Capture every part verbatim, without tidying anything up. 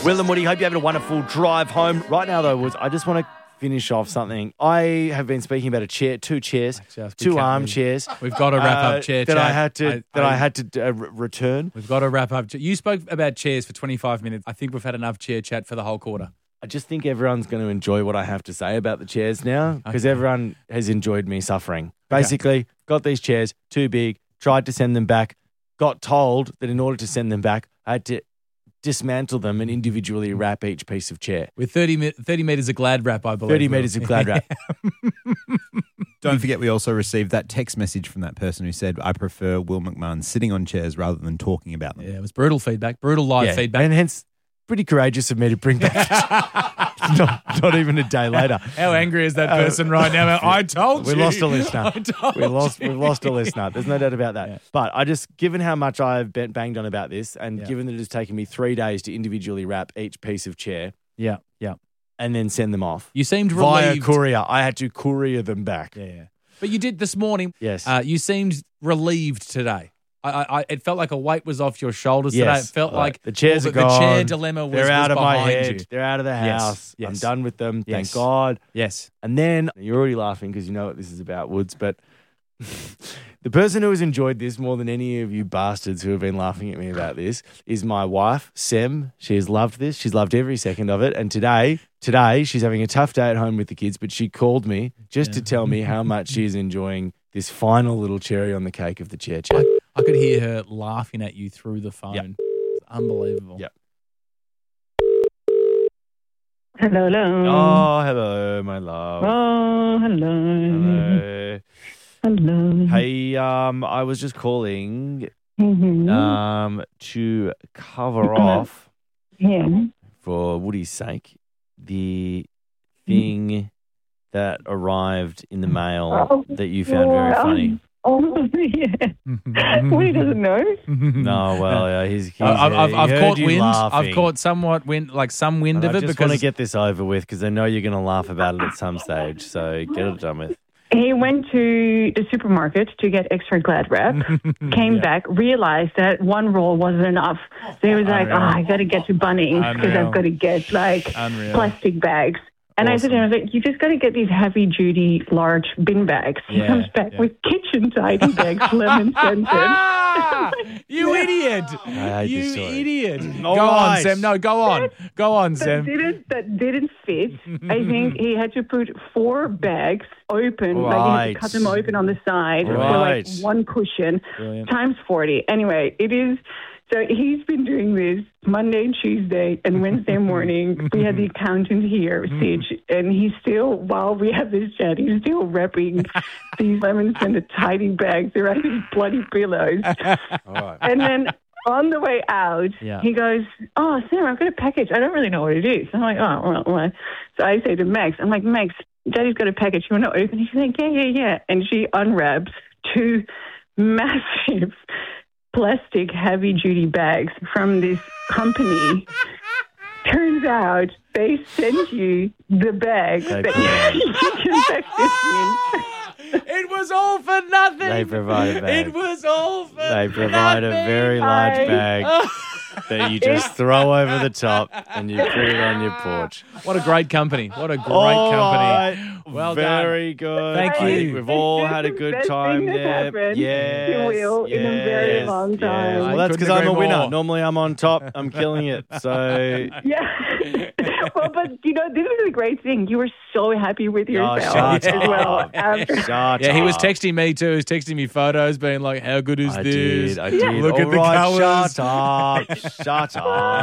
Will and Woody, hope you're having a wonderful drive home. Right now, though, Woods, I just want to finish off something. I have been speaking about a chair, two chairs, Actually, two we can't- armchairs. We've got to wrap uh, up chair that chat. I had to I- that I, I- had to uh, re- return. We've got to wrap up. You spoke about chairs for twenty-five minutes. I think we've had enough chair chat for the whole quarter. I just think everyone's going to enjoy what I have to say about the chairs now because Okay. everyone has enjoyed me suffering. Basically, got these chairs too big, tried to send them back, got told that in order to send them back, I had to dismantle them and individually wrap each piece of chair. With thirty, me- thirty metres of Glad wrap, I believe. thirty Will. metres of Glad wrap. Don't forget, we also received that text message from that person who said, I prefer Will McMahon sitting on chairs rather than talking about them. Yeah, it was brutal feedback, brutal live Yeah, feedback. and hence pretty courageous of me to bring back not, not even a day later. How angry is that person right now? I told We you. lost a listener. I told We lost. you. We've lost a listener. There's no doubt about that. Yeah. But I just, given how much I've been banged on about this, and Yeah. given that it's taken me three days to individually wrap each piece of chair Yeah, yeah. and then send them off You seemed via relieved. courier, I had to courier them back. Yeah, yeah. But you did this morning. Yes. Uh, you seemed relieved today. I, I, I, it felt like a weight was off your shoulders Yes. today. It felt Right. like the chairs all are the, gone. the chair dilemma was, They're out was of my behind head. you. They're out of the Yes, house. I'm yes. done with them. Yes. Thank God. Yes. And then you're already laughing because you know what this is about, Woods, but the person who has enjoyed this more than any of you bastards who have been laughing at me about this is my wife, Sem. She has loved this. She's loved every second of it. And today, today she's having a tough day at home with the kids, but she called me just to tell me how much she's enjoying this final little cherry on the cake of the chair chat. I could hear her laughing at you through the phone. Yep. It's unbelievable. Yep. Hello, hello. Oh, hello, my love. Oh, hello. Hello. Hello. Hey, um, I was just calling Mhm. um to cover off yeah. for Woody's sake the thing that arrived in the mail Oh, that you found very wow. funny. Oh, yeah. Woody doesn't know. No, well, yeah, he's, he's I've, I've, he I've heard caught you wind. laughing. I've caught somewhat wind, like some wind And of I it just because want to get this over with because I know you're going to laugh about it at some stage. So get it done with. He went to the supermarket to get extra Glad wrap, came back, realized that one roll wasn't enough. So he was like, oh, I got to get to Bunnings because Unreal. I've got to get like Unreal. plastic bags. And I said to him, I was like, you just got to get these heavy-duty, large bin bags. He Yeah, comes back yeah. with kitchen tidy bags, lemon scented. Ah, you idiot! I hate You this story. idiot! All go on, right. Sam. No, go on. Go on, That Sam. didn't, that didn't fit. I think he had to put four bags open, like he had Right. to cut them open on the side for Right. like one cushion Brilliant. times forty. Anyway, it is. So he's been doing this Monday, Tuesday, and Wednesday morning. We had the accountant here, Sid, and he's still, while we have this chat, he's still wrapping these lemon scented tidy bags around his bloody pillows. All right. And then on the way out, Yeah. he goes, oh, Sam, I've got a package. I don't really know what it is. I'm like, oh, well, well. So I say to Max, I'm like, Max, Daddy's got a package. You want to open it? She's like, yeah, yeah, yeah. And she unwraps two massive plastic heavy-duty bags from this company. Turns out they send you the bag They that you can pack this in. It was all for nothing. They provide a bag. It was all for They provide a nothing. very large I- bag that you just throw over the top and you put it on your porch. What a great company. What a great All company. right. Well done. Very good. Thank I you. think we've all It's had a just the good best time thing that's there. happened Yes, to Will in a very yes, long yes. time. Well, I that's because couldn't I'm a agree winner. more. Normally I'm on top. I'm killing it. So Yeah. Well, but you know, this is a great thing. You were so happy with Oh, yourself shut as well. up. After. Shut Yeah, he was up. texting me too. He was texting me photos, being like, "How good is I this?" did. I did. Look at All the right, colours. Shut up. Shut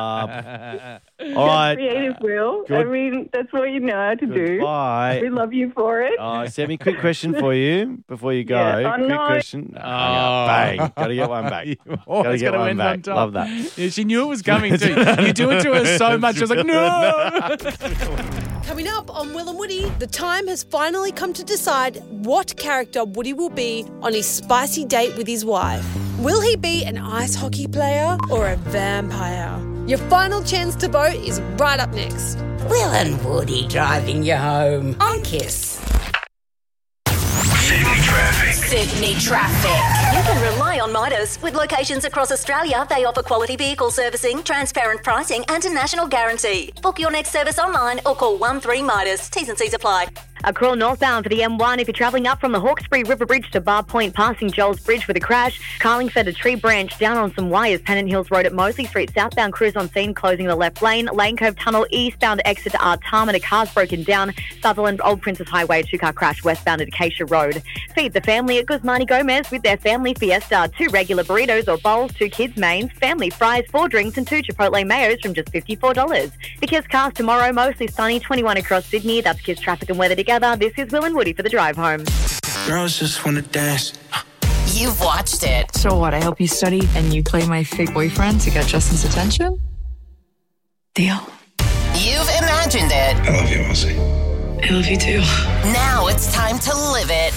up. All right. Creative, Will. I Good. mean, that's what you know how to do. Goodbye. We love you for it. Oh, Sammy, quick question for you before you go. Yeah. Oh, quick no. question. Oh. Bang. Got to get one back. Oh, Gotta it's get gonna one end back. on top. Love that. Yeah, she knew it was coming too. You do it to her so much. I was like, no. Coming up on Will and Woody, the time has finally come to decide what character Woody will be on his spicy date with his wife. Will he be an ice hockey player or a vampire? Your final chance to vote is right up next. Will and Woody driving you home on Kiss. Saving traffic. Sydney traffic. You can rely on Midas. With locations across Australia, they offer quality vehicle servicing, transparent pricing and a national guarantee. Book your next service online or call one three Midas. T's and C's apply. A crawl northbound for the M one if you're travelling up from the Hawkesbury River Bridge to Bar Point, passing Joel's Bridge with a crash. Carlingford, a tree branch down on some wires. Pennant Hills Road at Mosley Street, southbound cruise on scene, closing the left lane. Lane Cove Tunnel, eastbound exit to Artarmon, a car's broken down. Sutherland, Old Princess Highway, two-car crash westbound at Acacia Road. Feed the family at Guzmani Gomez with their family fiesta. Two regular burritos or bowls, two kids' mains, family fries, four drinks and two Chipotle mayos from just fifty-four dollars. The Kiss Cast tomorrow, mostly sunny, twenty-one across Sydney. That's Kiss traffic and weather together. This is Will and Woody for the drive home. Girls just want to dance. You've watched it. So what, I help you study and you play my fake boyfriend to get Justin's attention? Deal. You've imagined it. I love you, Ozzy. I love you too. Now it's time to live it.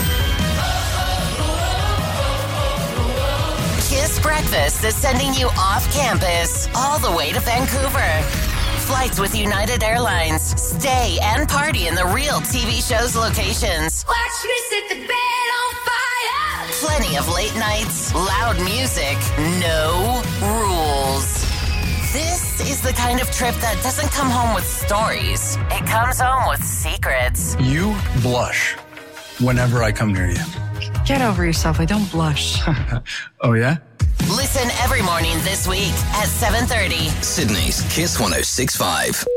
Kiss Breakfast is sending you off campus all the way to Vancouver. Flights with United Airlines. Stay and party in the real T V show's locations. Watch me set the bed on fire. Plenty of late nights, loud music, no rules. This is the kind of trip that doesn't come home with stories. It comes home with secrets. You blush whenever I come near you. Get over yourself. I don't blush. Oh, yeah? Listen every morning this week at seven thirty. Sydney's Kiss one oh six point five.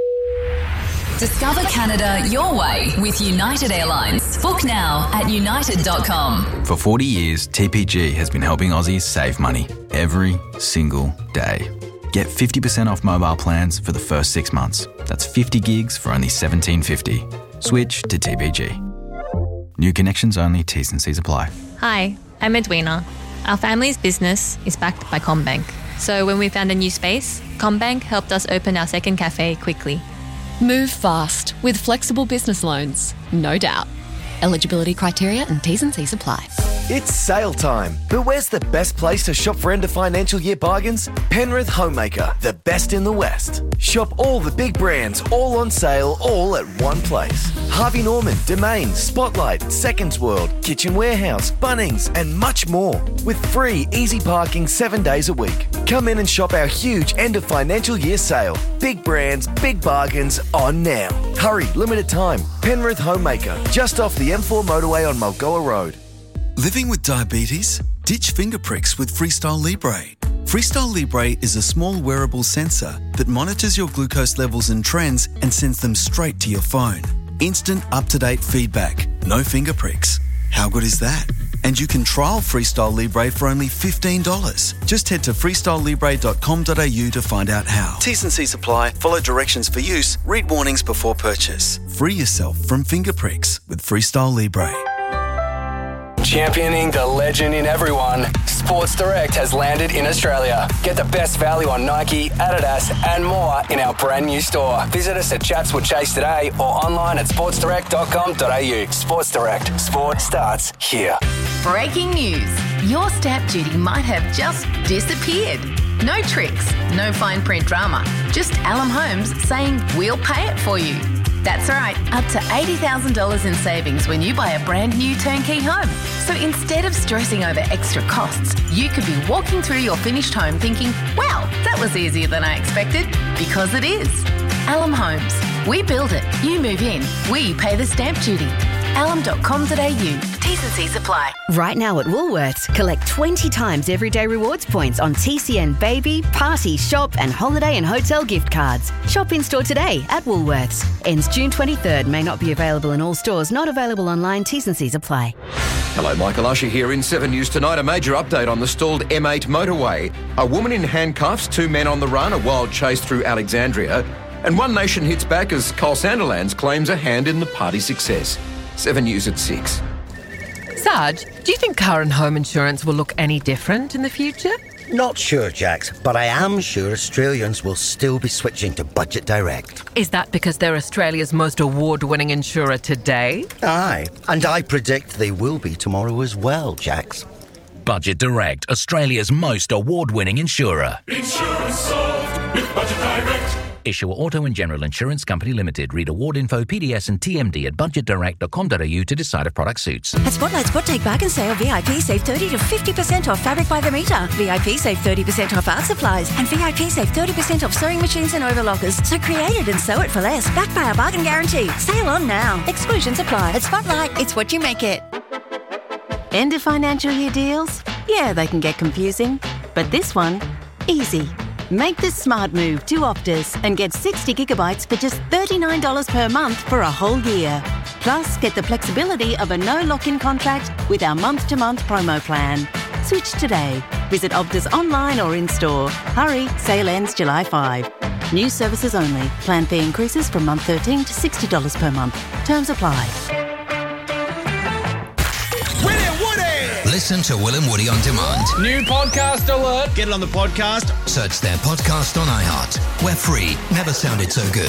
Discover Canada your way with United Airlines. Book now at united dot com. For forty years, T P G has been helping Aussies save money every single day. Get fifty percent off mobile plans for the first six months. That's fifty gigs for only seventeen fifty. Switch to T P G. New connections only, T's and C's apply. Hi, I'm Edwina. Our family's business is backed by CommBank. So when we found a new space, CommBank helped us open our second cafe quickly. Move fast with flexible business loans, no doubt. Eligibility criteria and T's and C's apply. It's sale time, but where's the best place to shop for end of financial year bargains? Penrith Homemaker, the best in the West. Shop all the big brands, all on sale, all at one place. Harvey Norman, Domain, Spotlight, Seconds World, Kitchen Warehouse, Bunnings, and much more. With free, easy parking seven days a week. Come in and shop our huge end of financial year sale. Big brands, big bargains, on now. Hurry, limited time. Penrith Homemaker, just off the M four motorway on Mulgoa Road. Living with diabetes? Ditch finger pricks with Freestyle Libre. Freestyle Libre is a small wearable sensor that monitors your glucose levels and trends and sends them straight to your phone. Instant up-to-date feedback. No finger pricks. How good is that? And you can trial Freestyle Libre for only fifteen dollars. Just head to freestyle libre dot com dot a u to find out how. T's and C's apply. Follow directions for use. Read warnings before purchase. Free yourself from finger pricks with Freestyle Libre. Championing the legend in everyone, Sports Direct has landed in Australia. Get the best value on Nike, Adidas and more in our brand new store. Visit us at Chatswood Chase today or online at sports direct dot com dot a u. Sports Direct. Sport starts here. Breaking news. Your stamp duty might have just disappeared. No tricks, no fine print drama. Just Alum Homes saying we'll pay it for you. That's right, up to eighty thousand dollars in savings when you buy a brand new turnkey home. So instead of stressing over extra costs, you could be walking through your finished home thinking, wow, that was easier than I expected, because it is. Alum Homes. We build it, you move in, we pay the stamp duty. alum dot com dot a u. T's and C's apply. Right now at Woolworths, collect twenty times everyday rewards points on T C N baby, party, shop and holiday and hotel gift cards. Shop in store today at Woolworths. Ends June twenty-third. May not be available in all stores. Not available online. T's and C's apply. Hello, Michael Usher here in seven News Tonight. A major update on the stalled M eight motorway. A woman in handcuffs, two men on the run, a wild chase through Alexandria. And One Nation hits back as Cole Sandilands claims a hand in the party success. seven News at six. Sarge, do you think car and home insurance will look any different in the future? Not sure, Jax, but I am sure Australians will still be switching to Budget Direct. Is that because they're Australia's most award-winning insurer today? Aye, and I predict they will be tomorrow as well, Jax. Budget Direct, Australia's most award-winning insurer. Insurance solved with Budget Direct. Issuer Auto and General Insurance Company Limited. Read award info, P D S and T M D at budget direct dot com dot a u to decide if product suits. At Spotlight Spot Take Bargain Sale, V I P save thirty to fifty percent off fabric by the metre. V I P save thirty percent off art supplies. And V I P save thirty percent off sewing machines and overlockers. So create it and sew it for less. Backed by our bargain guarantee. Sale on now. Exclusions apply. At Spotlight, it's what you make it. End of financial year deals? Yeah, they can get confusing. But this one, easy. Make the smart move to Optus and get sixty gigabytes for just thirty-nine dollars per month for a whole year. Plus, get the flexibility of a no lock-in contract with our month-to-month promo plan. Switch today. Visit Optus online or in-store. Hurry, sale ends July fifth. New services only. Plan fee increases from month thirteen to sixty dollars per month. Terms apply. Listen to Will and Woody on demand. New podcast alert. Get it on the podcast. Search their podcast on iHeart. We're free. Never sounded so good.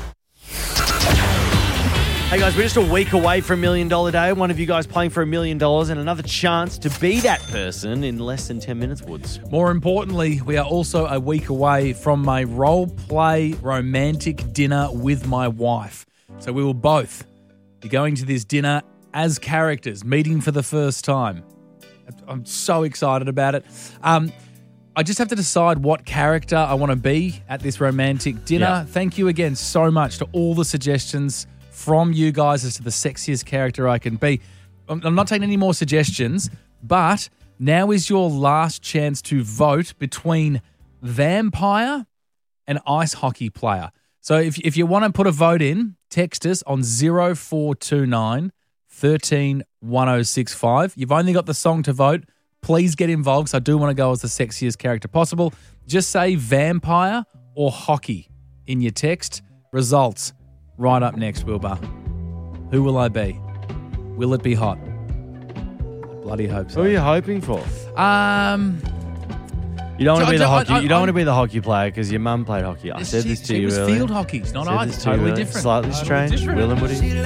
Hey guys, we're just a week away from Million Dollar Day. One of you guys playing for a million dollars and another chance to be that person in less than ten minutes, Woods. More importantly, we are also a week away from my role play romantic dinner with my wife. So we will both be going to this dinner as characters, meeting for the first time. I'm so excited about it. Um, I just have to decide what character I want to be at this romantic dinner. Yeah. Thank you again so much to all the suggestions from you guys as to the sexiest character I can be. I'm, I'm not taking any more suggestions, but now is your last chance to vote between vampire and ice hockey player. So if, if you want to put a vote in, text us on zero four two nine one three one oh six five. You've only got the song to vote. Please get involved because I do want to go as the sexiest character possible. Just say vampire or hockey in your text. Results right up next, Wilbur. Who will I be? Will it be hot? I bloody hope so. Who are you hoping for? Um, You don't want to be the I- hockey. I- You don't I- want to be the hockey player because your mum played hockey. I said She- this to she you was earlier. field hockey. It's not Said ice. this It's to you totally earlier. different. Slightly Totally strange. different. Will and Woody.